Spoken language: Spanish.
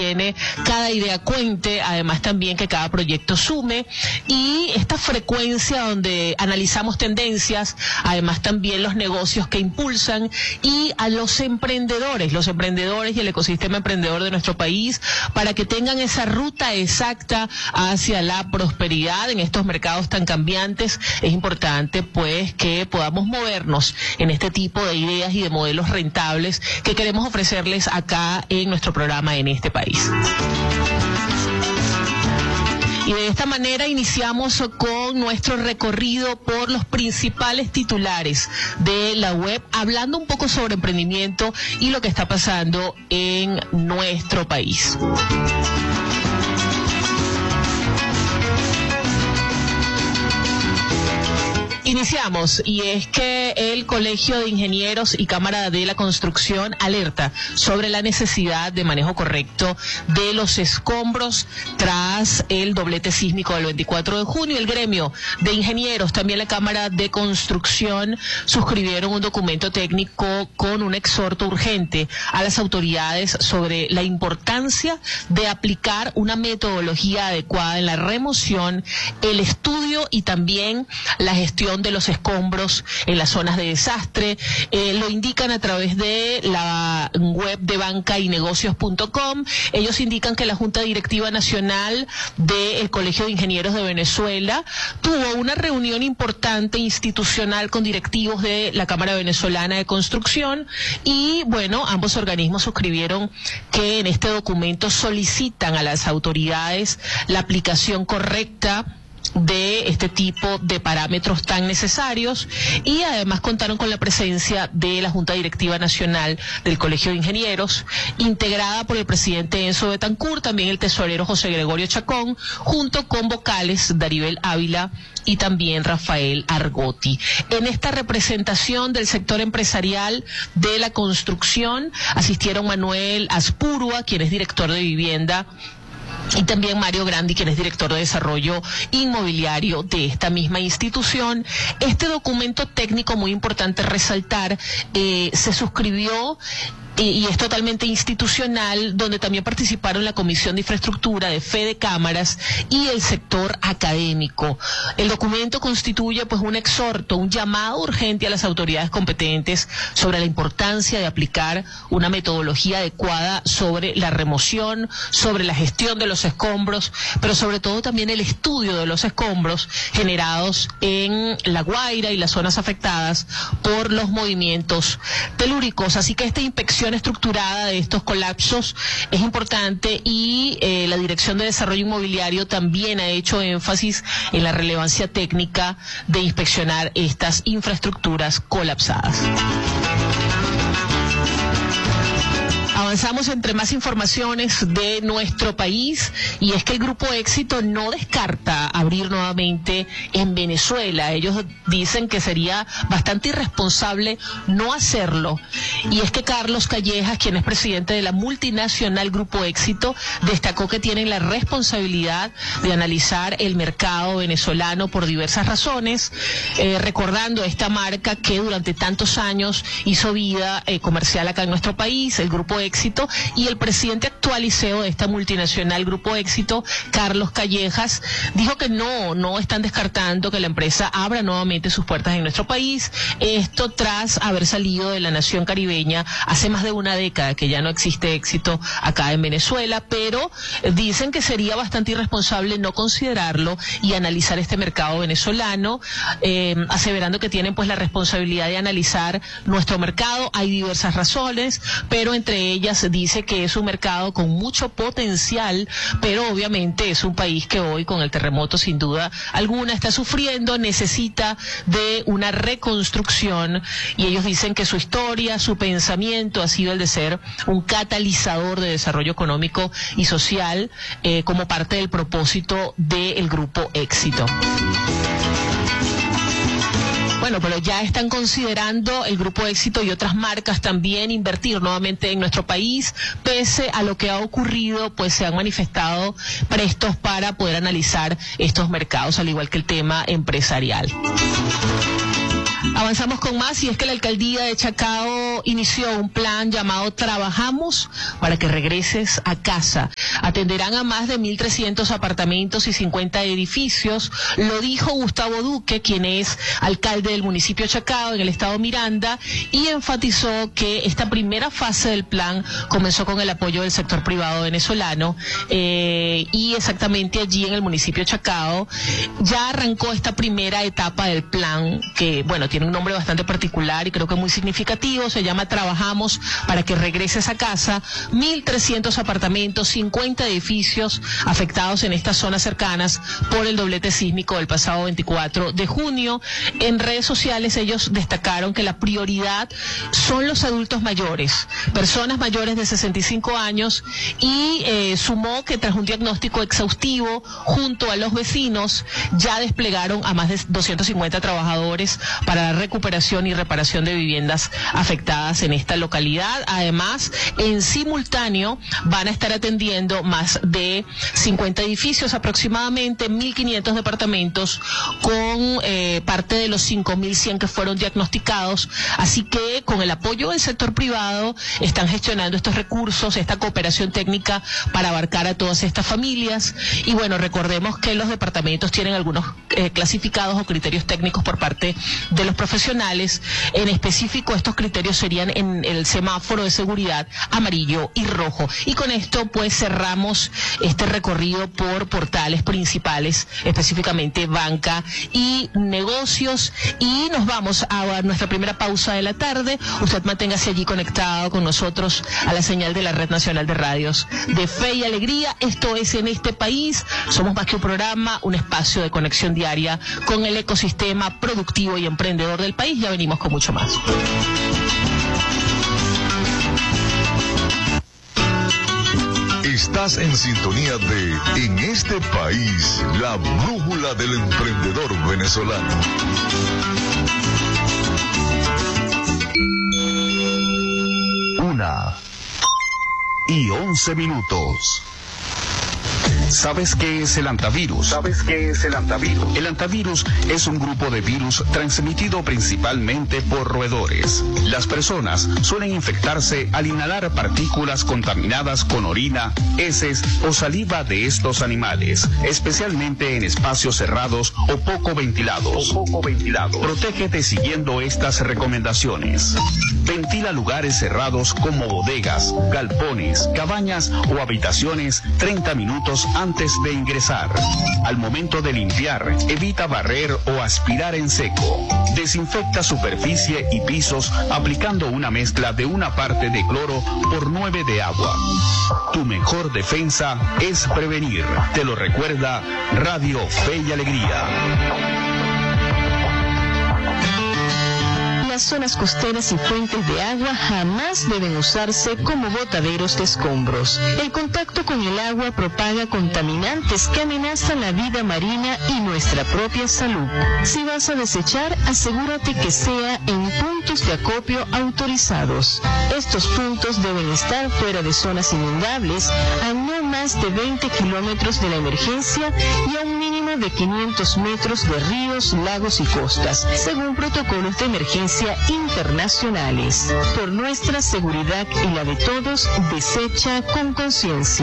conviene cada idea cuente, además también que cada proyecto sume, y esta frecuencia donde analizamos tendencias, además también los negocios que impulsan, y a los emprendedores y el ecosistema emprendedor de nuestro país, para que tengan esa ruta exacta hacia la prosperidad en estos mercados tan cambiantes. Es importante pues que podamos movernos en este tipo de ideas y de modelos rentables que queremos ofrecerles acá en nuestro programa en este país. Y de esta manera iniciamos con nuestro recorrido por los principales titulares de la web, hablando un poco sobre emprendimiento y lo que está pasando en nuestro país. Iniciamos, y es que el Colegio de Ingenieros y Cámara de la Construcción alerta sobre la necesidad de manejo correcto de los escombros tras el doblete sísmico del 24 de junio. El gremio de ingenieros, también la Cámara de Construcción, suscribieron un documento técnico con un exhorto urgente a las autoridades sobre la importancia de aplicar una metodología adecuada en la remoción, el estudio y también la gestión de los escombros en las zonas de desastre. Lo indican a través de la web de bancaynegocios.com. Ellos indican que la Junta Directiva Nacional del Colegio de Ingenieros de Venezuela tuvo una reunión importante institucional con directivos de la Cámara Venezolana de Construcción, y bueno, ambos organismos suscribieron que en este documento solicitan a las autoridades la aplicación correcta de este tipo de parámetros tan necesarios, y además contaron con la presencia de la Junta Directiva Nacional del Colegio de Ingenieros, integrada por el presidente Enzo Betancourt, también el tesorero José Gregorio Chacón, junto con vocales Daribel Ávila y también Rafael Argotti. En esta representación del sector empresarial de la construcción asistieron Manuel Aspurua, quien es director de vivienda, y también Mario Grandi, quien es director de desarrollo inmobiliario de esta misma institución. Este documento técnico, muy importante resaltar, se suscribió y es totalmente institucional, donde también participaron la Comisión de Infraestructura, de Fede Cámaras y el sector académico. El documento constituye pues un exhorto, un llamado urgente a las autoridades competentes sobre la importancia de aplicar una metodología adecuada sobre la remoción, sobre la gestión de los escombros, pero sobre todo también el estudio de los escombros generados en La Guaira y las zonas afectadas por los movimientos telúricos. Así que esta inspección estructurada de estos colapsos es importante, y la Dirección de Desarrollo Inmobiliario también ha hecho énfasis en la relevancia técnica de inspeccionar estas infraestructuras colapsadas. Avanzamos entre más informaciones de nuestro país, y es que el Grupo Éxito no descarta abrir nuevamente en Venezuela. Ellos dicen que sería bastante irresponsable no hacerlo, y es que Carlos Callejas, quien es presidente de la multinacional Grupo Éxito, destacó que tienen la responsabilidad de analizar el mercado venezolano por diversas razones, recordando esta marca que durante tantos años hizo vida comercial acá en nuestro país, el Grupo Éxito, y el presidente actual y CEO de esta multinacional Grupo Éxito, Carlos Callejas, dijo que no están descartando que la empresa abra nuevamente sus puertas en nuestro país, esto tras haber salido de la nación caribeña hace más de una década, que ya no existe Éxito acá en Venezuela, pero dicen que sería bastante irresponsable no considerarlo y analizar este mercado venezolano, aseverando que tienen pues la responsabilidad de analizar nuestro mercado. Hay diversas razones, pero entre ellas dice que es un mercado con mucho potencial, pero obviamente es un país que hoy con el terremoto sin duda alguna está sufriendo, necesita de una reconstrucción, y ellos dicen que su historia, su pensamiento ha sido el de ser un catalizador de desarrollo económico y social como parte del propósito del Grupo Éxito. Bueno, pero ya están considerando el Grupo Éxito y otras marcas también invertir nuevamente en nuestro país, pese a lo que ha ocurrido, pues se han manifestado prestos para poder analizar estos mercados, al igual que el tema empresarial. Avanzamos con más, y es que la alcaldía de Chacao inició un plan llamado Trabajamos para que regreses a casa. Atenderán a más de 1.300 apartamentos y 50 edificios. Lo dijo Gustavo Duque, quien es alcalde del municipio de Chacao, en el estado Miranda, y enfatizó que esta primera fase del plan comenzó con el apoyo del sector privado venezolano, y exactamente allí en el municipio de Chacao ya arrancó esta primera etapa del plan, que bueno, tiene un nombre bastante particular y creo que muy significativo. Se llama Trabajamos para que regreses a casa. 1.300 apartamentos, 50 edificios afectados en estas zonas cercanas por el doblete sísmico del pasado 24 de junio. En redes sociales ellos destacaron que la prioridad son los adultos mayores, personas mayores de 65 años, y sumó que tras un diagnóstico exhaustivo junto a los vecinos ya desplegaron a más de 250 trabajadores para la recuperación y reparación de viviendas afectadas en esta localidad. Además, en simultáneo van a estar atendiendo más de 50 edificios, aproximadamente 1.500 departamentos, con parte de los 5.100 que fueron diagnosticados. Así que con el apoyo del sector privado están gestionando estos recursos, esta cooperación técnica para abarcar a todas estas familias. Y bueno, recordemos que los departamentos tienen algunos clasificados o criterios técnicos por parte de los profesionales. En específico, estos criterios serían en el semáforo de seguridad amarillo y rojo. Y con esto pues cerramos este recorrido por portales principales, específicamente banca y negocios, y nos vamos a nuestra primera pausa de la tarde. Usted manténgase allí conectado con nosotros a la señal de la Red Nacional de Radios de Fe y Alegría. Esto es En este País. Somos más que un programa, un espacio de conexión diaria con el ecosistema productivo y emprendedor del país. Ya venimos con mucho más. Estás en sintonía de En este País, la brújula del emprendedor venezolano. 1:11. ¿Sabes qué es el antivirus? El antivirus es un grupo de virus transmitido principalmente por roedores. Las personas suelen infectarse al inhalar partículas contaminadas con orina, heces o saliva de estos animales, especialmente en espacios cerrados o poco ventilados. Protégete siguiendo estas recomendaciones. Ventila lugares cerrados como bodegas, galpones, cabañas o habitaciones 30 minutos antes de ingresar. Al momento de limpiar, evita barrer o aspirar en seco. Desinfecta superficie y pisos aplicando una mezcla de 1 parte de cloro por 9 de agua. Tu mejor defensa es prevenir. Te lo recuerda Radio Fe y Alegría. Las zonas costeras y fuentes de agua jamás deben usarse como botaderos de escombros. El contacto con el agua propaga contaminantes que amenazan la vida marina y nuestra propia salud. Si vas a desechar, asegúrate que sea en puntos de acopio autorizados. Estos puntos deben estar fuera de zonas inundables, a no más de 20 kilómetros de la emergencia y a un mínimo de 500 metros de ríos, lagos y costas, según protocolos de emergencia internacionales. Por nuestra seguridad y la de todos, desecha con conciencia.